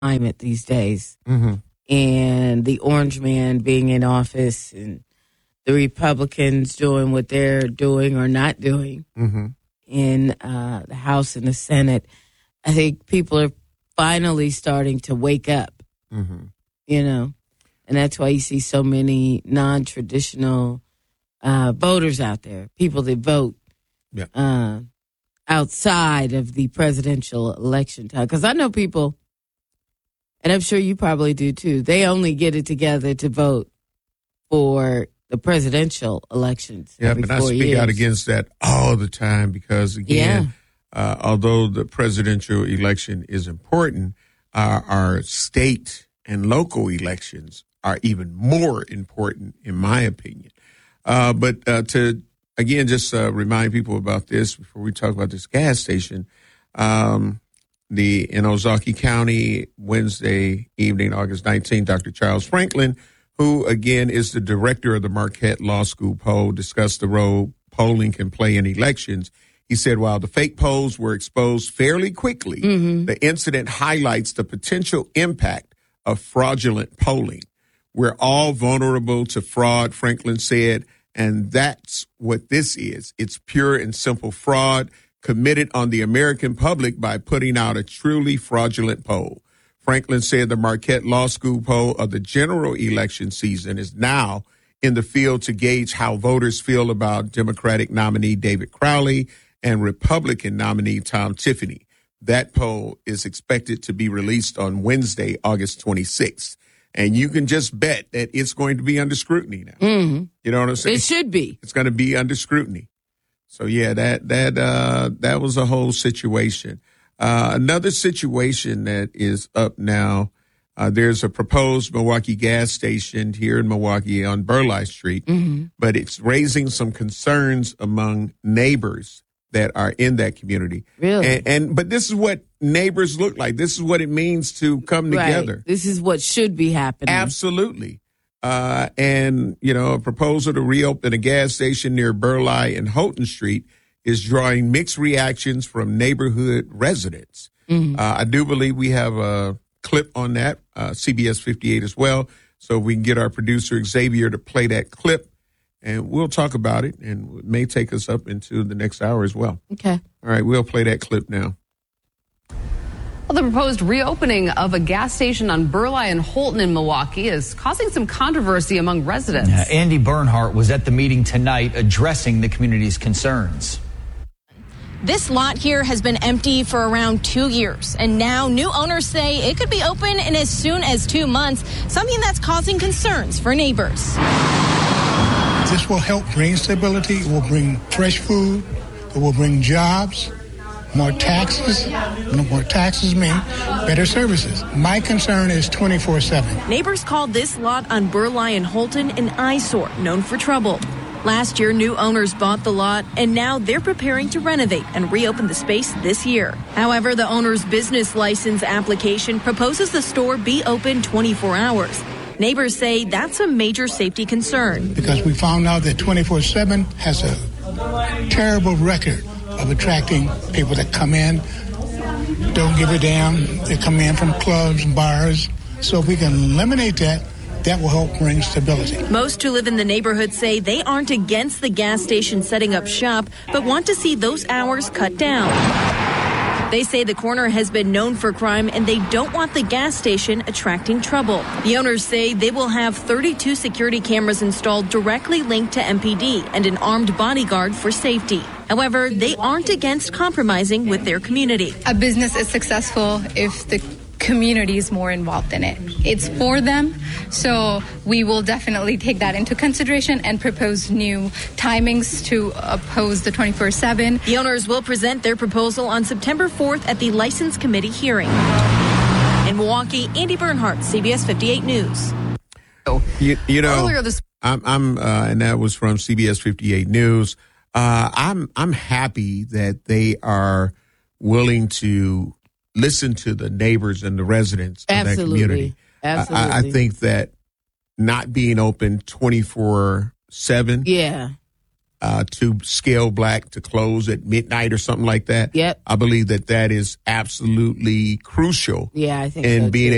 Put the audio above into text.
climate these days. Mm-hmm. And the orange man being in office and the Republicans doing what they're doing or not doing Mm-hmm. in the House and the Senate. I think people are finally starting to wake up, Mm-hmm. and that's why you see so many non-traditional voters out there, people that vote outside of the presidential election time. Because I know people, and I'm sure you probably do too, they only get it together to vote for the presidential elections. Yeah, every but I 4 speak years. out against that all the time because, again, although the presidential election is important, our state and local elections are even more important, in my opinion. But to, again, just remind people about this before we talk about this gas station, in Ozaukee County, Wednesday evening, August 19th, Dr. Charles Franklin, who, again, is the director of the Marquette Law School poll, discussed the role polling can play in elections. He said, while the fake polls were exposed fairly quickly, the incident highlights the potential impact of fraudulent polling. We're all vulnerable to fraud, Franklin said, and that's what this is. It's pure and simple fraud committed on the American public by putting out a truly fraudulent poll. Franklin said the Marquette Law School poll of the general election season is now in the field to gauge how voters feel about Democratic nominee David Crowley and Republican nominee Tom Tiffany. That poll is expected to be released on Wednesday, August 26th. And you can just bet that it's going to be under scrutiny now. Mm-hmm. You know what I'm saying? It should be. It's going to be under scrutiny. So, yeah, that was a whole situation. Another situation that is up now, there's a proposed Milwaukee gas station here in Milwaukee on Burleigh Street, but it's raising some concerns among neighbors that are in that community. Really? But this is what neighbors look like. This is what it means to come together. This is what should be happening. Absolutely. And, a proposal to reopen a gas station near Burleigh and Houghton Street is drawing mixed reactions from neighborhood residents. I do believe we have a clip on that, CBS 58 as well. So we can get our producer Xavier to play that clip, and we'll talk about it, and it may take us up into the next hour as well. Okay. All right, we'll play that clip now. Well, the proposed reopening of a gas station on Burleigh and Houghton in Milwaukee is causing some controversy among residents. Andy Bernhardt was at the meeting tonight addressing the community's concerns. This lot here has been empty for around 2 years, and now new owners say it could be open in as soon as 2 months, something that's causing concerns for neighbors. This will help bring stability. It will bring fresh food. It will bring jobs, more taxes. More taxes mean better services. My concern is 24/7. Neighbors called this lot on Burleigh and Houghton an eyesore, known for trouble. Last year, new owners bought the lot, and now they're preparing to renovate and reopen the space this year. However, the owner's business license application proposes the store be open 24 hours. Neighbors say that's a major safety concern. Because we found out that 24/7 has a terrible record of attracting people that come in, don't give a damn. They come in from clubs and bars. So if we can eliminate that, that will help bring stability. Most who live in the neighborhood say they aren't against the gas station setting up shop, but want to see those hours cut down. They say the corner has been known for crime, and they don't want the gas station attracting trouble. The owners say they will have 32 security cameras installed directly linked to MPD and an armed bodyguard for safety. However, they aren't against compromising with their community. A business is successful if the community is more involved in it. It's for them, so we will definitely take that into consideration and propose new timings to oppose the 24/7. The owners will present their proposal on September 4th at the License Committee hearing. In Milwaukee, Andy Bernhardt, CBS 58 News. Earlier this and that was from CBS 58 News. I'm happy that they are willing to listen to the neighbors and the residents of that community. Absolutely. I think that not being open 24/7 to Scale Black to close at midnight or something like that. Yep. I believe that is absolutely crucial Yeah, I think in so being too.